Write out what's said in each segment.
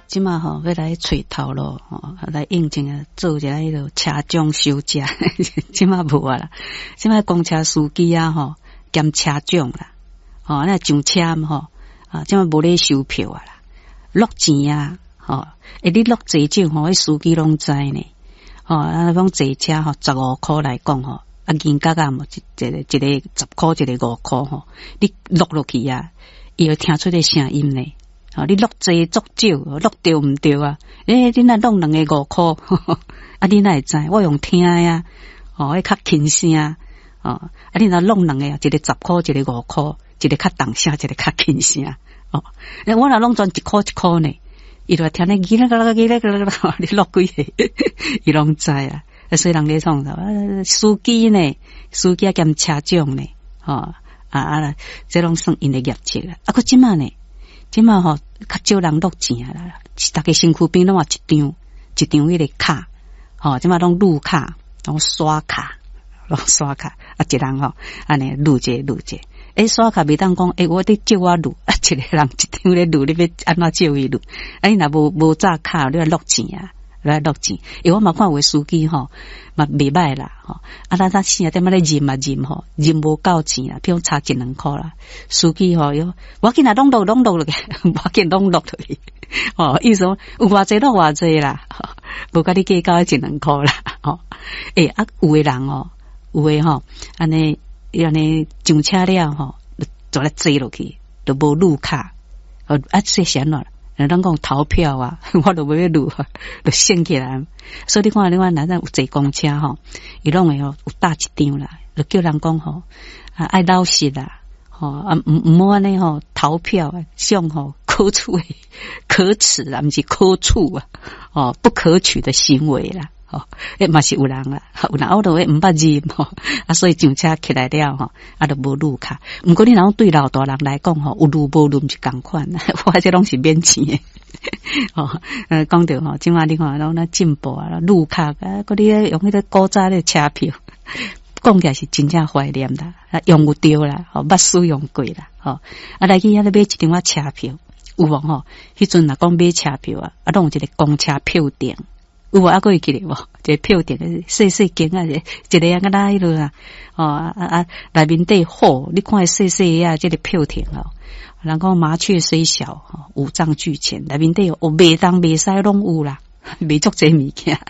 即马吼要来找头路吼，来应征啊，做一个迄个车长休假，即马无啊啦，即马公车司机啊吼兼车长啦，吼那上车嘛吼啊，即马无咧收票啊啦，落钱啊吼，你落济少吼，迄司机拢知呢，吼啊讲坐车吼15块来讲吼，啊银角啊嘛一个10块，一个5块吼，你落落去啊，伊会听出个声音呢。你落济足少，落对毋对啊？你若弄2个5块，啊，你哪会知？我用听呀，迄较轻声，啊，你若弄2个，一个10块，一个5块，一个较重声，一个较轻声，我若弄全1块1块呢，伊就听你叽啦啦叽啦啦，你落几个，伊拢知啊。所以人咧创司机呢，司机兼车长呢，这拢算因的业绩啦。啊，佮即马呢？即马吼较少人落钱啊啦，大家身躯边拢有一张迄个卡，即马拢录卡，拢刷卡，啊一人吼安尼录者，刷卡袂当讲，我得借我录，啊一个人一张咧录，你要安怎借伊录？你若无炸卡，你要落钱啊。来落钱，我嘛看有司机吼，嘛袂歹啦吼。咱现在踮咧认吼，认无够钱啦，比如差1、2块啦。司机吼我紧来弄落去，我紧弄落去。意思讲有偌济落偌济啦，无甲你计较1、2块啦。有诶人有诶吼，安尼上车了吼，就来坐落去，就无录卡，说闲了。咱讲逃票啊，我都袂录，就省起来。所以你看，咱有坐公车吼，伊拢会有搭一张啦，就叫人讲吼，爱老实啦，唔好安尼吼逃票啊，像吼可耻啦，毋是可处啊，不可取的行为啦。嘛是有人啦，有人我都会毋捌认吼，所以上车起来了吼，就无录卡。毋过你若对老大人来讲吼，有录无录是共款，我这拢是免钱的。讲到吼，即马你看拢那进步啊，录卡啊，嗰啲用迄个古早的车票，讲起来是真正怀念啦，用有对啦，捌使用过啦，来去遐咧买一张车票，有无吼？迄阵若讲买车票啊，拢有一个公车票顶。有无还可以记得无？这票顶细间啊，一个啊个那迄落啊，内面底厚，你看细啊，这个票顶人讲麻雀虽小，五脏俱全，内面底有袂当袂使拢有啦，袂足这物件。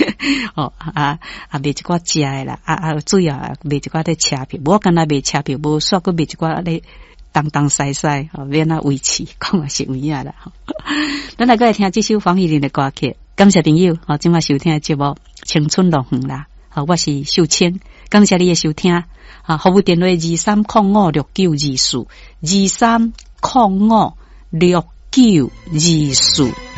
卖一寡食的啦，主要卖一寡的车票，无干那卖车票，无煞个卖一寡咧。东西西，免那维持，讲是有影啦。咱来个来听这首黄义玲的歌曲，感谢朋友，今晚收听的节目《青春乐园》啦。我是秀清，感谢你的收听。服务电话23056924，23056924。